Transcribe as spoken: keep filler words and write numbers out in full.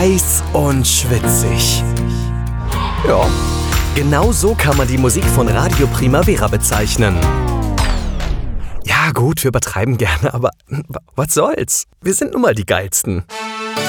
heiß und schwitzig. Ja, genau so kann man die Musik von Radio Primavera bezeichnen. Ja gut, wir übertreiben gerne, aber was soll's? Wir sind nun mal die Geilsten.